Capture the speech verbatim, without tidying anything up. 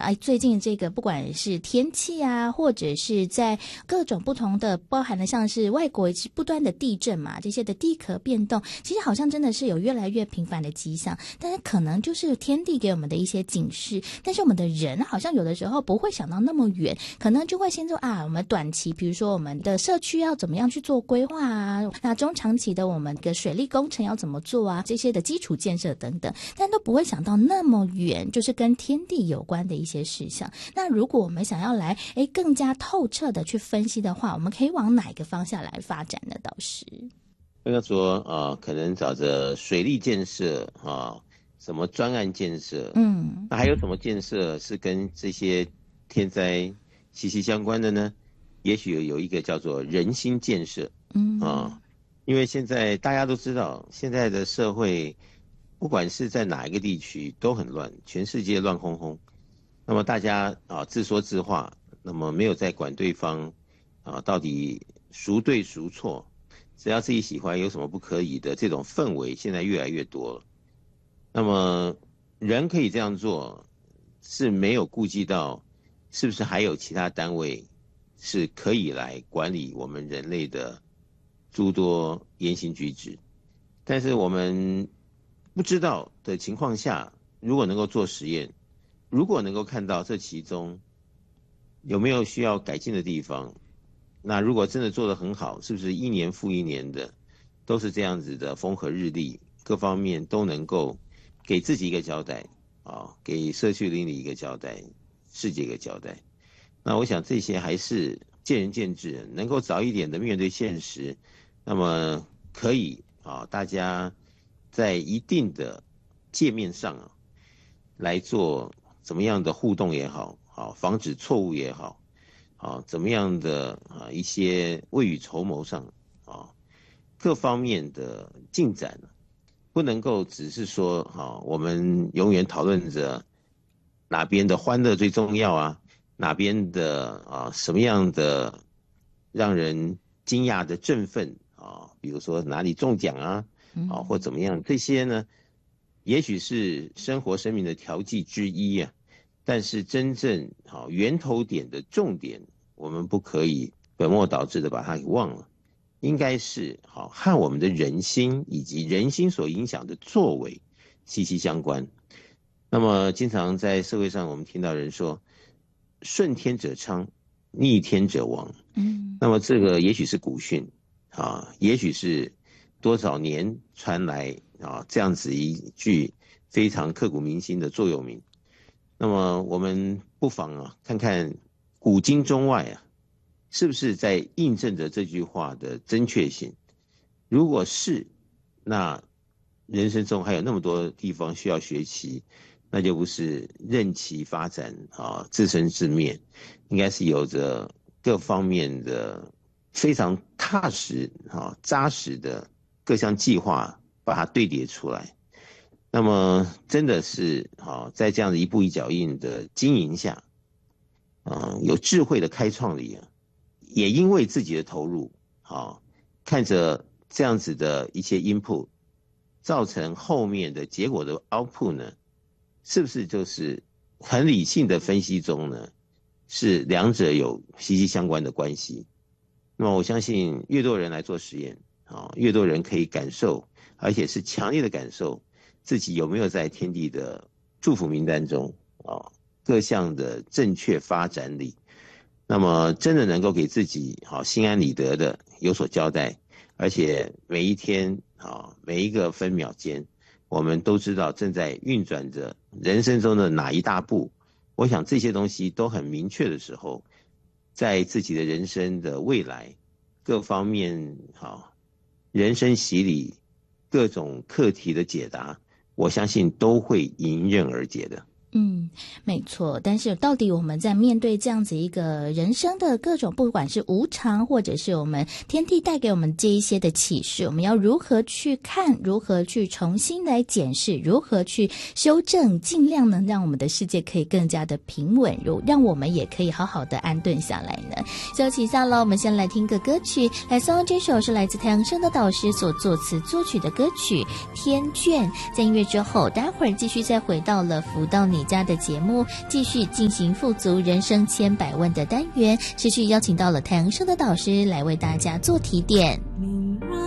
哎，最近这个不管是天气啊，或者是在各种不同的，包含了像是外国不断的地震嘛，这些的地壳变动，其实好像真的是有越来越频繁的迹象，但是可能就是天地给我们的一些警示，但是我们的人好像有的时候不会想到那么远，可能就会先做啊，我们短期比如说我们的社区要怎么样去做规划啊，那中长期的我们的水利工程要怎么做啊，这些的基础建设等等，但都不会想到那么远，就是跟天地有关的一些事项。那如果我们想要来诶更加透彻的去分析的话，我们可以往哪个方向来发展呢？导师那个说啊、呃，可能找着水利建设啊，什么专案建设， 嗯， 那还有什么建设是跟这些天灾息息相关的呢？也许有一个叫做人心建设，嗯啊，因为现在大家都知道，现在的社会不管是在哪一个地区都很乱，全世界乱哄哄。那么大家啊自说自话，那么没有在管对方啊到底孰对孰错，只要自己喜欢有什么不可以的这种氛围，现在越来越多了。那么人可以这样做，是没有顾及到是不是还有其他单位是可以来管理我们人类的诸多言行举止。但是我们不知道的情况下，如果能够做实验，如果能够看到这其中有没有需要改进的地方，那如果真的做得很好，是不是一年复一年的都是这样子的风和日丽，各方面都能够给自己一个交代啊，给社区邻里一个交代，世界一个交代。那我想这些还是见仁见智，能够早一点的面对现实，那么可以啊，大家在一定的界面上啊来做怎么样的互动也好，啊，防止错误也好，啊，怎么样的啊一些未雨绸缪上啊各方面的进展，不能够只是说啊我们永远讨论着哪边的欢乐最重要啊，哪边的啊什么样的让人惊讶的振奋啊，比如说哪里中奖啊，啊或怎么样，这些呢也许是生活生命的调剂之一啊，但是真正好源头点的重点，我们不可以本末倒置的把它给忘了，应该是好和我们的人心以及人心所影响的作为息息相关。那么经常在社会上我们听到人说顺天者昌，逆天者亡，嗯，那么这个也许是古训啊，也许是多少年传来啊这样子一句非常刻骨铭心的座右铭。那么我们不妨啊看看古今中外啊是不是在印证着这句话的正确性。如果是，那人生中还有那么多地方需要学习，那就不是任其发展啊自生自灭，应该是有着各方面的非常踏实啊扎实的各项计划把它堆叠出来。那么真的是啊在这样的一步一脚印的经营下，啊有智慧的开创力啊，也因为自己的投入啊，看着这样子的一些 input 造成后面的结果的 output 呢，是不是就是很理性的分析中呢是两者有息息相关的关系。那么我相信越多人来做实验啊，越多人可以感受，而且是强烈的感受自己有没有在天地的祝福名单中啊各项的正确发展里，那么真的能够给自己好心安理得的有所交代，而且每一天啊每一个分秒间，我们都知道正在运转着人生中的哪一大步。我想这些东西都很明确的时候，在自己的人生的未来各方面好人生洗礼各种课题的解答，我相信都会迎刃而解的。 嗯，没错。但是到底我们在面对这样子一个人生的各种，不管是无常，或者是我们天地带给我们这一些的启示，我们要如何去看，如何去重新来检视，如何去修正，尽量能让我们的世界可以更加的平稳，如让我们也可以好好的安顿下来呢？休息一下了，我们先来听个歌曲，来送这首是来自太阳升的导师所作词作曲的歌曲《天眷》。在音乐之后，待会儿继续再回到了福到你家的节目，继续进行富足人生千百问的单元，持续邀请到了太阳升的导师来为大家做提点。